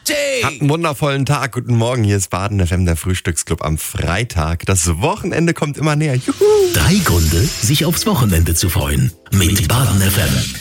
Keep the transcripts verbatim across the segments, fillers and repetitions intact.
Habt einen wundervollen Tag. Guten Morgen, hier ist Baden F M, der Frühstücksclub am Freitag. Das Wochenende kommt immer näher. Juhu. Drei Gründe, sich aufs Wochenende zu freuen. Mit Baden F M.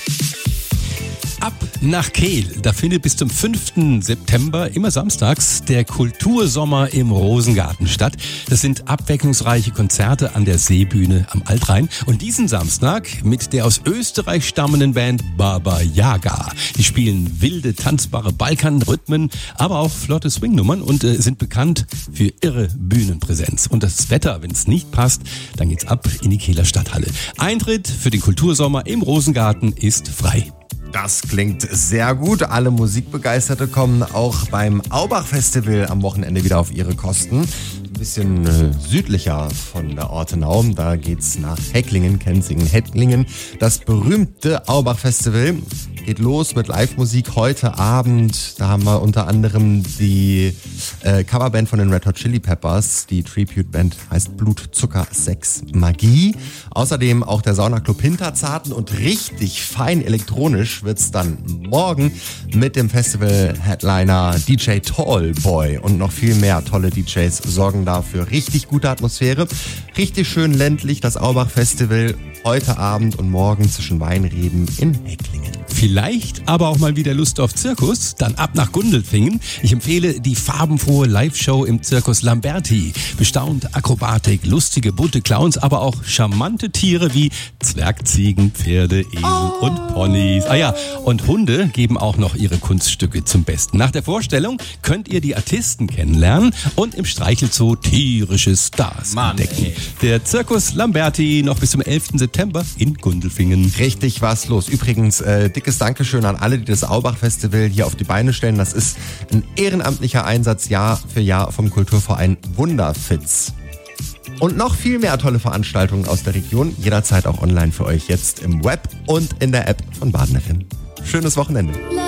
Ab nach Kehl. Da findet bis zum fünften September immer samstags der Kultursommer im Rosengarten statt. Das sind abwechslungsreiche Konzerte an der Seebühne am Altrhein. Und diesen Samstag mit der aus Österreich stammenden Band Baba Yaga. Die spielen wilde, tanzbare Balkanrhythmen, aber auch flotte Swingnummern und äh, sind bekannt für irre Bühnenpräsenz. Und das Wetter, wenn es nicht passt, dann geht's ab in die Kehler Stadthalle. Eintritt für den Kultursommer im Rosengarten ist frei. Das klingt sehr gut. Alle Musikbegeisterte kommen auch beim Aubach-Festival am Wochenende wieder auf ihre Kosten. Ein bisschen äh, südlicher von der Ortenau. Da geht's nach Hecklingen, Kenzingen, Hecklingen. Das berühmte Aubach-Festival geht los mit Live-Musik heute Abend. Da haben wir unter anderem die äh, Coverband von den Red Hot Chili Peppers. Die Tribute-Band heißt Blut, Zucker, Sex, Magie. Außerdem auch der Saunaclub Hinterzarten und richtig fein elektronisch wird's dann morgen mit dem Festival-Headliner D J Tallboy und noch viel mehr tolle D Js sorgen dafür richtig gute Atmosphäre. Richtig schön ländlich, das Aubach-Festival heute Abend und morgen zwischen Weinreben in Hecklingen. Vielleicht aber auch mal wieder Lust auf Zirkus, dann ab nach Gundelfingen. Ich empfehle die farbenfrohe Live-Show im Zirkus Lamberti. Bestaunt Akrobatik, lustige, bunte Clowns, aber auch charmante Tiere wie Zwergziegen, Pferde, Esel oh. und Ponys. Ah ja, und Hunde geben auch noch ihre Kunststücke zum Besten. Nach der Vorstellung könnt ihr die Artisten kennenlernen und im Streichelzoo tierische Stars Mann, entdecken. Ey. Der Zirkus Lamberti noch bis zum elften September in Gundelfingen. Richtig was los. Übrigens, äh, dickes Dankeschön an alle, die das Aubach-Festival hier auf die Beine stellen. Das ist ein ehrenamtlicher Einsatz Jahr für Jahr vom Kulturverein Wunderfitz. Und noch viel mehr tolle Veranstaltungen aus der Region, jederzeit auch online für euch jetzt im Web und in der App von Baden F M. Schönes Wochenende.